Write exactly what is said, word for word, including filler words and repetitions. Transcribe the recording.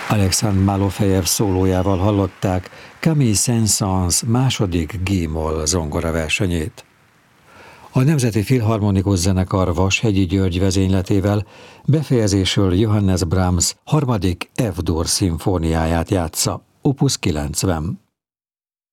Alexandr Malofejev szólójával hallották Camille Saint-Saëns második G-moll zongora versenyét. A Nemzeti Filharmonikus Zenekar Vashegyi György vezényletével befejezésül Johannes Brahms harmadik F-dur szimfóniáját játsza, opus kilencven.